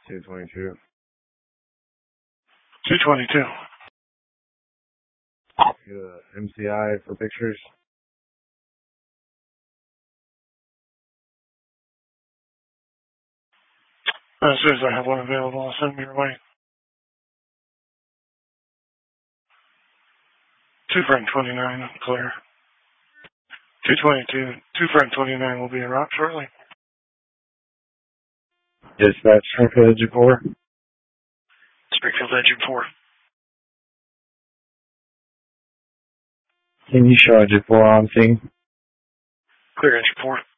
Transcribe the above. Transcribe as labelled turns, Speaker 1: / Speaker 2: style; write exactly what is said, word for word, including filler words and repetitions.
Speaker 1: two twenty-two.
Speaker 2: two twenty-two.
Speaker 1: Get a M C I for pictures.
Speaker 2: As soon as I have one available, I'll send them your way. Two frame twenty-nine, clear. two twenty-two. Two frame twenty-nine will be en route shortly.
Speaker 1: Dispatch, Springfield Engine four.
Speaker 2: Springfield Engine four.
Speaker 1: Can you show Engine four on scene?
Speaker 2: Clear Engine four.